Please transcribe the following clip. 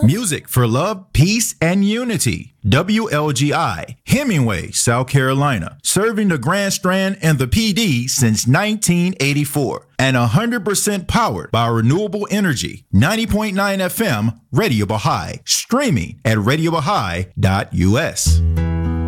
Music for love, peace, and unity. WLGI, Hemingway, South Carolina, serving the Grand Strand and the PD since 1984. And 100% powered by renewable energy. 90.9 FM, Radio Baha'i. Streaming at radiobahai.us.